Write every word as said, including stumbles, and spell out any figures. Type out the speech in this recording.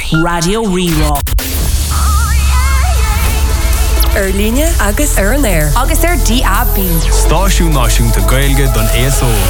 Radio Re-Rock. Ar líne agus ar an air. Agus ar D A B. Stáisiún náisiúnta Gaeilge don A S O.